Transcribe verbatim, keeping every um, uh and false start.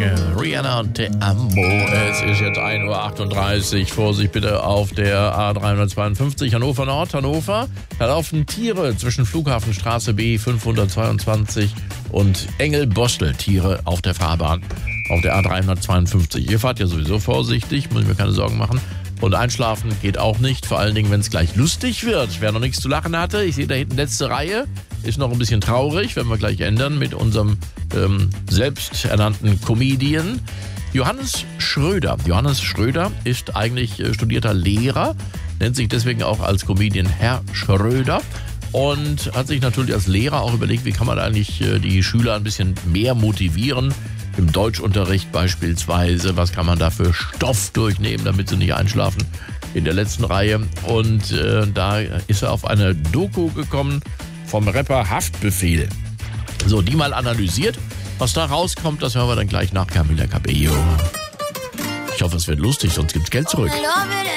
Rihanna und Te Amo. Es ist jetzt ein Uhr achtunddreißig. Vorsicht bitte auf der A dreihundertzweiundfünfzig Hannover Nord, Hannover. Da laufen Tiere zwischen Flughafenstraße B fünfhundertzweiundzwanzig und Engelbostel. Tiere auf der Fahrbahn auf der A dreihundertzweiundfünfzig. Ihr fahrt ja sowieso vorsichtig, muss ich mir keine Sorgen machen. Und einschlafen geht auch nicht, vor allen Dingen, wenn es gleich lustig wird. Wer noch nichts zu lachen hatte, ich sehe da hinten letzte Reihe, ist noch ein bisschen traurig, werden wir gleich ändern mit unserem ähm, selbsternannten Comedian Johannes Schröder. Johannes Schröder ist eigentlich äh, studierter Lehrer, nennt sich deswegen auch als Comedian Herr Schröder und hat sich natürlich als Lehrer auch überlegt, wie kann man eigentlich äh, die Schüler ein bisschen mehr motivieren. Im Deutschunterricht beispielsweise, was kann man da für Stoff durchnehmen, damit sie nicht einschlafen in der letzten Reihe. Und äh, da ist er auf eine Doku gekommen vom Rapper Haftbefehl. So, die mal analysiert. Was da rauskommt, das hören wir dann gleich nach Camila Cabello. Ich hoffe, es wird lustig, sonst gibt's Geld zurück.